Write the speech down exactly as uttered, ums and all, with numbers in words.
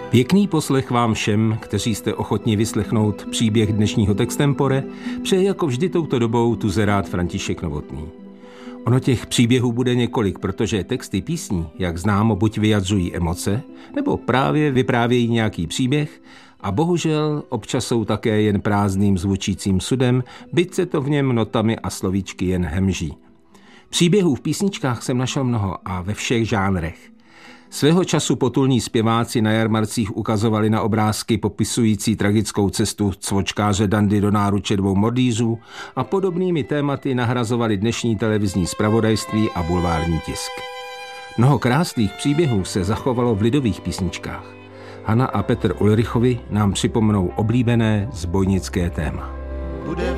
Pěkný poslech vám všem, kteří jste ochotni vyslechnout příběh dnešního Textempore, přeje jako vždy touto dobou tuzerád František Novotný. Ono těch příběhů bude několik, protože texty písní, jak známo, buď vyjadřují emoce, nebo právě vyprávějí nějaký příběh a bohužel občas jsou také jen prázdným zvučícím sudem, byť se to v něm notami a slovíčky jen hemží. Příběhů v písničkách jsem našel mnoho a ve všech žánrech. Svého času potulní zpěváci na jarmarcích ukazovali na obrázky popisující tragickou cestu cvočkáře Dandy do náruče dvou mordýřů a podobnými tématy nahrazovali dnešní televizní zpravodajství a bulvární tisk. Mnoho krásných příběhů se zachovalo v lidových písničkách. Hana a Petr Ulrichovi nám připomnou oblíbené zbojnické téma. Bude